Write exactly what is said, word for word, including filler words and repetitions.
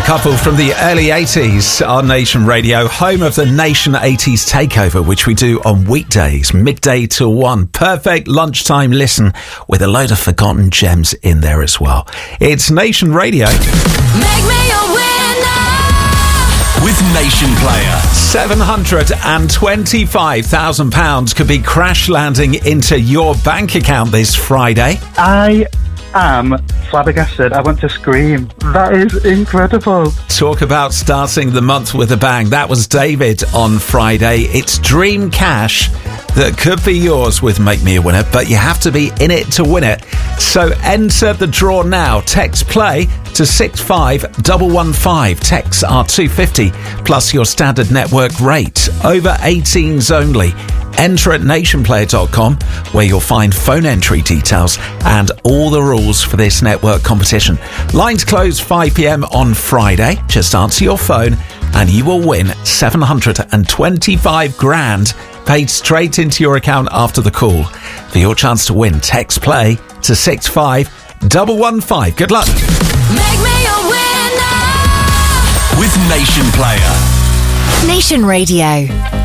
couple from the early eighties on Nation Radio, home of the Nation eighties Takeover, which we do on weekdays, midday till one. Perfect lunchtime listen with a load of forgotten gems in there as well. It's Nation Radio. Make me a winner with Nation Player. seven hundred twenty-five thousand pounds could be crash landing into your bank account this Friday. I am flabbergasted. I want to scream. That is incredible. Talk about starting the month with a bang. That was David on Friday. It's dream cash that could be yours with Make Me a Winner, but you have to be in it to win it. So enter the draw now. Text play to six five one one five. Texts are two fifty plus your standard network rate. Over eighteens only. Enter at nation player dot com, where you'll find phone entry details and all the rules for this network competition. Lines close five p.m. on Friday. Just answer your phone and you will win seven hundred twenty-five grand paid straight into your account after the call. For your chance to win, text play to six five one one five. Good luck. Make me a winner with Nation Player. Nation Radio.